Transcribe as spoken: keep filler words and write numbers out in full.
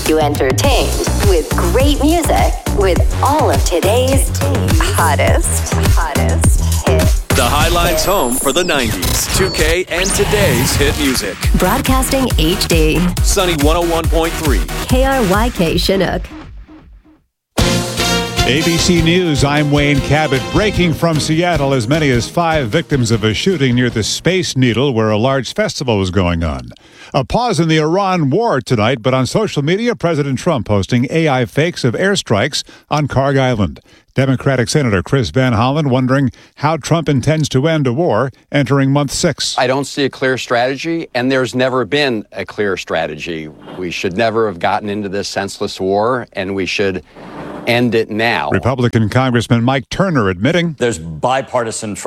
keep you entertained with great music with all of today's hottest, hottest hits. The Highline's home for the nineties, two K, and today's hit music. Broadcasting H D. Sunny one oh one point three. K R Y K Chinook. A B C News, I'm Wayne Cabot. Breaking from Seattle, as many as five victims of a shooting near the Space Needle where a large festival was going on. A pause in the Iran war tonight, but on social media, President Trump posting A I fakes of airstrikes on Karg Island. Democratic Senator Chris Van Hollen wondering how Trump intends to end a war entering month six. I don't see a clear strategy, and there's never been a clear strategy. We should never have gotten into this senseless war, and we should end it now. Republican Congressman Mike Turner admitting there's bipartisan